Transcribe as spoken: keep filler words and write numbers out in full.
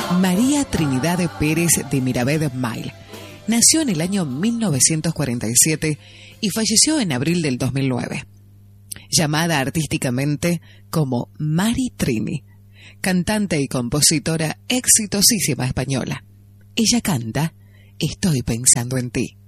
María Trinidad Pérez de Miravet Mail nació en el año mil novecientos cuarenta y siete y falleció en abril del dos mil nueve. Llamada artísticamente como Mari Trini, cantante y compositora exitosísima española. Ella canta Estoy pensando en ti.